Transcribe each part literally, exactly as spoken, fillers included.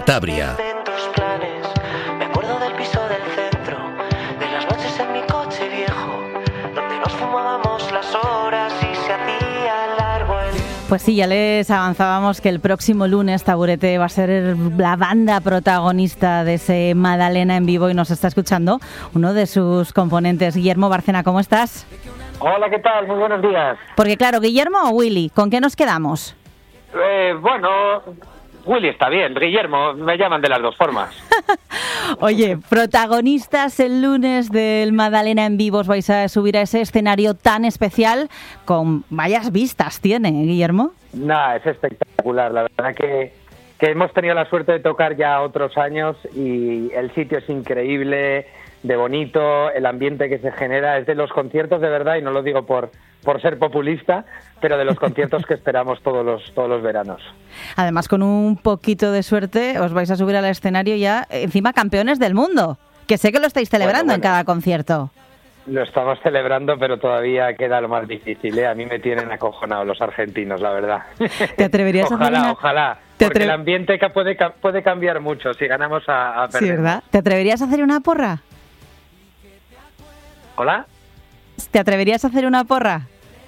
Cantabria. Me acuerdo del piso del centro, de las noches en mi coche viejo, donde nos fumábamos las horas y se hacía largo el... Pues sí, ya les avanzábamos que el próximo lunes Taburete va a ser la banda protagonista de ese Madalena en vivo y nos está escuchando uno de sus componentes. Guillermo Bárcena, ¿cómo estás? Hola, ¿qué tal? Muy buenos días. Porque claro, Guillermo o Willy, ¿con qué nos quedamos? Eh, bueno, Willy está bien, Guillermo, me llaman de las dos formas. Oye, protagonistas el lunes del Madalena en vivo, os vais a subir a ese escenario tan especial, con varias vistas tiene, ¿eh, Guillermo? Nah, es espectacular, la verdad que, que hemos tenido la suerte de tocar ya otros años y el sitio es increíble, de bonito, el ambiente que se genera es de los conciertos de verdad, y no lo digo por, por ser populista, pero de los conciertos que esperamos todos los, todos los veranos. Además, con un poquito de suerte os vais a subir al escenario ya, encima campeones del mundo, que sé que lo estáis celebrando bueno, bueno. en cada concierto. Lo estamos celebrando, pero todavía queda lo más difícil, ¿eh? A mí me tienen acojonado los argentinos, la verdad. ¿Te atreverías ojalá, a hacer una... Ojalá, ¿Te porque atre... el ambiente puede, puede cambiar mucho si ganamos a, a perder. Sí, ¿verdad? ¿Te atreverías a hacer una porra? ¿Hola? ¿Te atreverías a hacer una porra?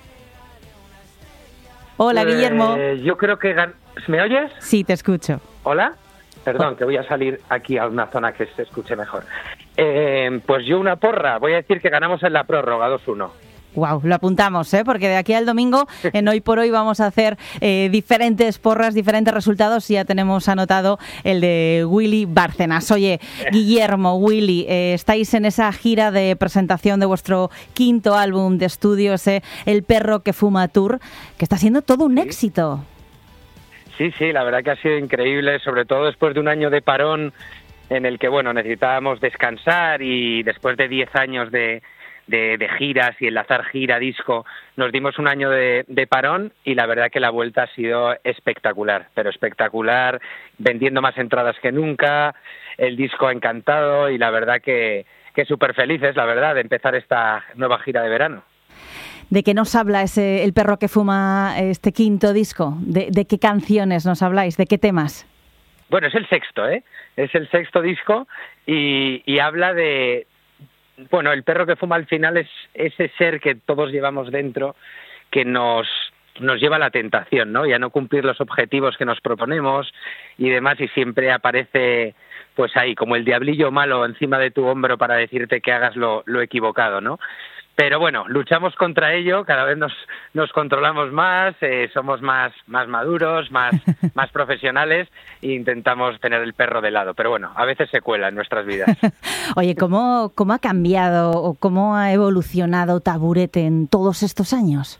Hola, eh, Guillermo. Yo creo que... Gan... ¿Me oyes? Sí, te escucho. ¿Hola? Perdón, que voy a salir aquí a una zona que se escuche mejor. Eh, pues yo una porra. Voy a decir que ganamos en la prórroga dos uno. Wow, lo apuntamos, ¿eh? Porque de aquí al domingo, en Hoy por Hoy, vamos a hacer eh, diferentes porras, diferentes resultados, y ya tenemos anotado el de Willy Bárcenas. Oye, Guillermo, Willy, eh, estáis en esa gira de presentación de vuestro quinto álbum de estudio, ese El Perro que Fuma Tour, que está siendo todo un ¿Sí? éxito. Sí, sí, la verdad que ha sido increíble, sobre todo después de un año de parón en el que, bueno, necesitábamos descansar, y después de diez años de... De, de giras y enlazar gira, disco, nos dimos un año de, de parón, y la verdad que la vuelta ha sido espectacular, pero espectacular, vendiendo más entradas que nunca, el disco ha encantado, y la verdad que, que súper felices, la verdad, de empezar esta nueva gira de verano. ¿De qué nos habla ese El Perro que Fuma, este quinto disco? ¿De, de qué canciones nos habláis? ¿De qué temas? Bueno, es el sexto, ¿eh? Es el sexto disco, y, y habla de... Bueno, el perro que fuma al final es ese ser que todos llevamos dentro, que nos, nos lleva a la tentación, ¿no? Y a no cumplir los objetivos que nos proponemos y demás, y siempre aparece pues ahí como el diablillo malo encima de tu hombro para decirte que hagas lo, lo equivocado, ¿no? Pero bueno, luchamos contra ello, cada vez nos, nos controlamos más, eh, somos más, más maduros, más, más profesionales, e intentamos tener el perro de lado. Pero bueno, a veces se cuela en nuestras vidas. Oye, ¿cómo, cómo ha cambiado o cómo ha evolucionado Taburete en todos estos años?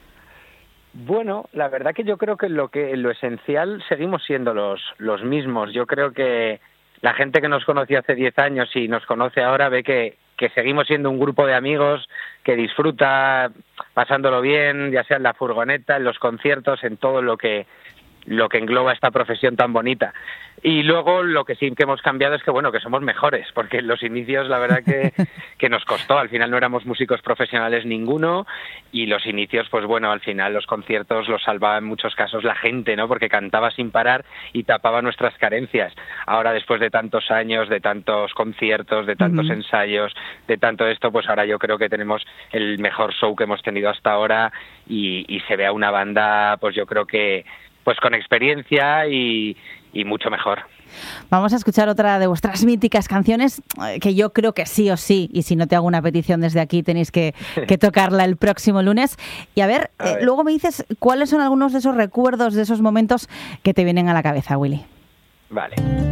Bueno, la verdad que yo creo que lo que lo esencial seguimos siendo los, los mismos. Yo creo que la gente que nos conoció hace diez años y nos conoce ahora ve que que seguimos siendo un grupo de amigos que disfruta pasándolo bien, ya sea en la furgoneta, en los conciertos, en todo lo que lo que engloba esta profesión tan bonita. Y luego lo que sí que hemos cambiado es que, bueno, que somos mejores, porque en los inicios la verdad que, que nos costó. Al final no éramos músicos profesionales ninguno, y los inicios, pues bueno, al final los conciertos los salvaba en muchos casos la gente, ¿no? Porque cantaba sin parar y tapaba nuestras carencias. Ahora, después de tantos años, de tantos conciertos, de tantos uh-huh. ensayos, de tanto esto, pues ahora yo creo que tenemos el mejor show que hemos tenido hasta ahora, y, y se ve a una banda, pues yo creo que pues con experiencia y, y mucho mejor. Vamos a escuchar otra de vuestras míticas canciones, que yo creo que sí o sí, y si no te hago una petición desde aquí, tenéis que, que tocarla el próximo lunes. Y a ver, a ver. Eh, luego me dices cuáles son algunos de esos recuerdos, de esos momentos que te vienen a la cabeza, Willy. Vale.